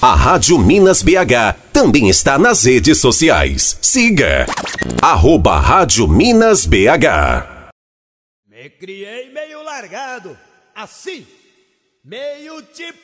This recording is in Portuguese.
A Rádio Minas BH também está nas redes sociais. Siga @Rádio Minas BH. Me criei meio largado, assim, meio tipo